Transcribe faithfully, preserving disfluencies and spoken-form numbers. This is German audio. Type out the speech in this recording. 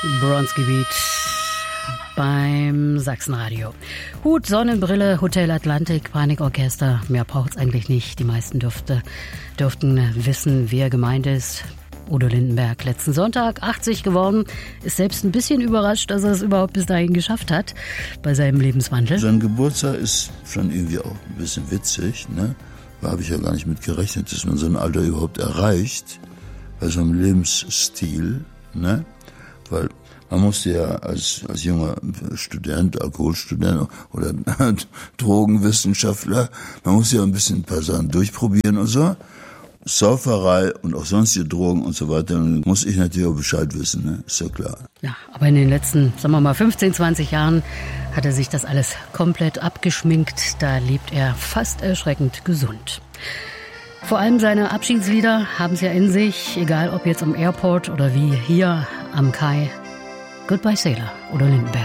Bronzegebiet beim Sachsenradio. Hut, Sonnenbrille, Hotel Atlantik, Panikorchester. Mehr braucht's eigentlich nicht. Die meisten dürfte, dürften wissen, wer gemeint ist. Udo Lindenberg, letzten Sonntag achtzig geworden, ist selbst ein bisschen überrascht, dass er es überhaupt bis dahin geschafft hat bei seinem Lebenswandel. Sein Geburtstag ist schon irgendwie auch ein bisschen witzig, ne? Da habe ich ja gar nicht mit gerechnet, dass man so ein Alter überhaupt erreicht, bei so einem Lebensstil, ne? Weil man musste ja als, als junger Student, Alkoholstudent oder Drogenwissenschaftler, man musste ja ein bisschen ein paar Sachen durchprobieren und so. Sauferei und auch sonstige Drogen und so weiter, dann muss ich natürlich auch Bescheid wissen, ne? Ist ja klar. Ja, aber in den letzten, sagen wir mal, fünfzehn, zwanzig Jahren hat er sich das alles komplett abgeschminkt. Da lebt er fast erschreckend gesund. Vor allem seine Abschiedslieder haben es ja in sich, egal ob jetzt am Airport oder wie hier am Kai. Goodbye Sailor, Udo Lindenberg.